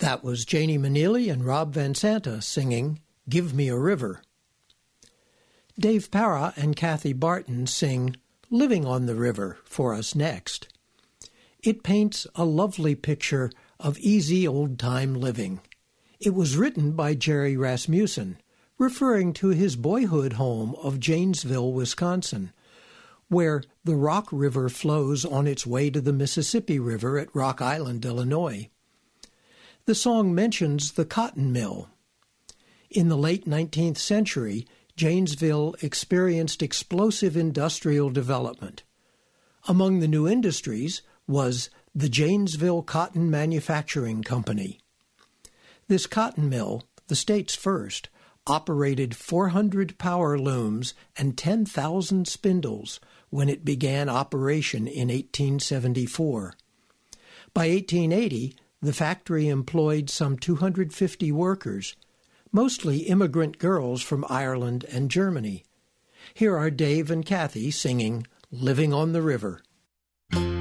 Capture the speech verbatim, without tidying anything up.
That was Janie Maneely and Rob Van Santa singing Give Me a River. Dave Para and Kathy Barton sing Living on the River for us next. It paints a lovely picture of easy old-time living. It was written by Jerry Rasmussen, referring to his boyhood home of Janesville, Wisconsin, where the Rock River flows on its way to the Mississippi River at Rock Island, Illinois. The song mentions the cotton mill. In the late nineteenth century, Janesville experienced explosive industrial development. Among the new industries was the Janesville Cotton Manufacturing Company. This cotton mill, the state's first, operated four hundred power looms and ten thousand spindles when it began operation in eighteen seventy-four. By eighteen eighty, the factory employed some two hundred fifty workers, mostly immigrant girls from Ireland and Germany. Here are Dave and Kathy singing Living on the River.